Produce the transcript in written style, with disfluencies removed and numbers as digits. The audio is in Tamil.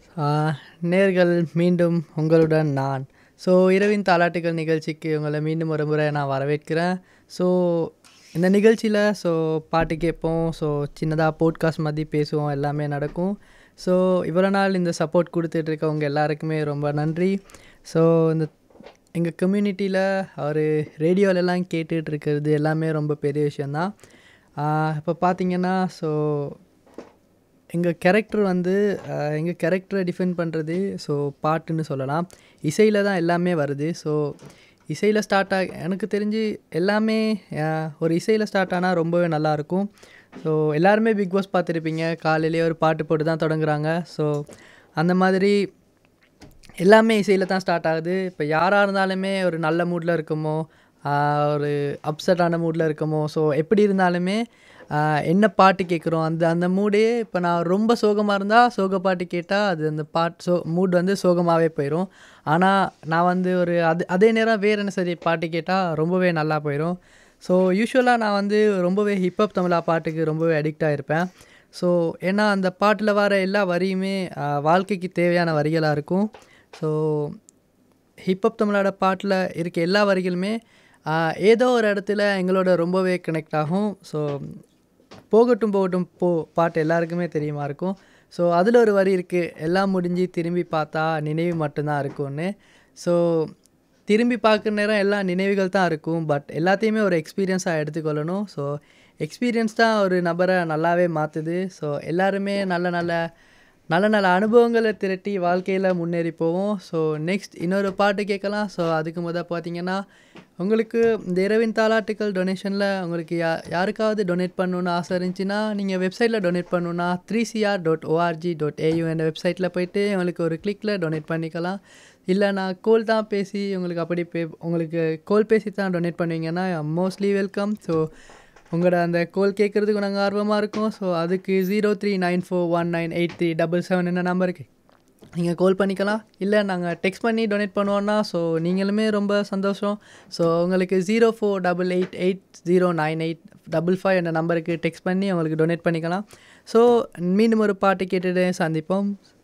ஆ, நேர்கள் மீண்டும் உங்களுடன் நான். ஸோ இரவின் தாலாட்டுகள் நிகழ்ச்சிக்கு உங்களை மீண்டும் ஒரு முறை நான் வரவேற்கிறேன். ஸோ இந்த நிகழ்ச்சியில் பாட்டு கேட்போம். ஸோ சின்னதாக போட்காஸ்ட் மாதிரி பேசுவோம், எல்லாமே நடக்கும். ஸோ இவ்வளோ நாள் இந்த சப்போர்ட் கொடுத்துட்டு இருக்கவங்க எல்லாருக்குமே ரொம்ப நன்றி. ஸோ இந்த எங்கள் கம்யூனிட்டியில் அவர் ரேடியோலெல்லாம் கேட்டுட்டு இருக்கிறது எல்லாமே ரொம்ப பெரிய விஷயந்தான். இப்போ பார்த்தீங்கன்னா எங்கள் கேரக்டர் வந்து எங்கள் கேரக்டரை டிஃபைன் பண்ணுறது பாட்டுன்னு சொல்லலாம். இசையில் தான் எல்லாமே வருது. இசையில் ஸ்டார்ட் எனக்கு தெரிஞ்சு எல்லாமே ஒரு இசையில் ஸ்டார்ட் ஆனால் ரொம்பவே நல்லாயிருக்கும். எல்லாருமே பிக் பாஸ் பார்த்துருப்பீங்க. காலையிலேயே ஒரு பாட்டு போட்டு தான் தொடங்குறாங்க. அந்த மாதிரி எல்லாமே இசையில் தான் ஸ்டார்ட் ஆகுது. இப்போ யாராக இருந்தாலுமே ஒரு நல்ல மூடில் இருக்கமோ, ஒரு அப்செட்டான மூடில் இருக்கமோ, எப்படி இருந்தாலுமே என்ன பாட்டு கேட்குறோம் அந்த அந்த மூடே. இப்போ நான் ரொம்ப சோகமாக இருந்தால் சோக பாட்டு கேட்டால் அது அந்த மூட் வந்து சோகமாகவே போயிடும். ஆனால் நான் வந்து அதே நேரம் வேறு என்ன சரி பாட்டு கேட்டால் ரொம்பவே நல்லா போயிடும். யூஸ்வலாக நான் வந்து ரொம்பவே ஹிப்ஹப் தமிழா பாட்டுக்கு ரொம்பவே அடிக்டாக இருப்பேன். ஏன்னா அந்த பாட்டில் வர எல்லா வரியுமே வாழ்க்கைக்கு தேவையான வரிகளாக இருக்கும். ஹிப்ஹப் தமிழோட பாட்டில் இருக்க எல்லா வரிகளுமே ஏதோ ஒரு இடத்துல எங்களோட ரொம்பவே கனெக்ட் ஆகும். போகட்டும் போகட்டும் பாட்டு எல்லாருக்குமே தெரியுமா இருக்கும். அதில் ஒரு வரி இருக்குது, எல்லாம் முடிஞ்சு திரும்பி பார்த்தா நினைவு மட்டும்தான் இருக்கும்னு. திரும்பி பார்க்குற நேரம் எல்லா நினைவுகள் தான் இருக்கும். பட் எல்லாத்தையுமே ஒரு எக்ஸ்பீரியன்ஸாக எடுத்துக்கொள்ளணும். எக்ஸ்பீரியன்ஸ் தான் ஒரு நபரை நல்லாவே மாற்றுது. எல்லாருமே நல்ல நல்ல நல்ல நல்ல அனுபவங்களை திரட்டி வாழ்க்கையில் முன்னேறி போவோம். நெக்ஸ்ட் இன்னொரு பாட்டு கேட்கலாம். அதுக்கு பார்த்தீங்கன்னா உங்களுக்கு இந்த இரவின் தாலாட்டுக்கள் டொனேஷனில் உங்களுக்கு யாருக்காவது டொனேட் பண்ணணுன்னு ஆசை இருந்துச்சுன்னா நீங்கள் வெப்சைட்டில் டொனேட் பண்ணணுன்னா 3cr.org.au என்ற வெப்சைட்டில் போய்ட்டு உங்களுக்கு ஒரு கிளிக்கில் டொனேட் பண்ணிக்கலாம். இல்லை நான் கோல் தான் பேசி உங்களுக்கு உங்களுக்கு கோல் பேசி தான் டொனேட் பண்ணுவீங்கன்னா மோஸ்ட்லி வெல்கம். உங்களோட அந்த கோல் கேட்குறதுக்கு நாங்கள் ஆர்வமாக இருக்கோம். அதுக்கு 0394198377 என்ன நம்பருக்கு நீங்கள் கால் பண்ணிக்கலாம். இல்லை நாங்கள் டெக்ஸ்ட் பண்ணி டொனேட் பண்ணுவோன்னா நீங்களுமே ரொம்ப சந்தோஷம். உங்களுக்கு 0488809855 என்ற நம்பருக்கு டெக்ஸ்ட் பண்ணி உங்களுக்கு டொனேட் பண்ணிக்கலாம். மீண்டும் ஒரு பாட்டு கேட்டுட்டு சந்திப்போம்.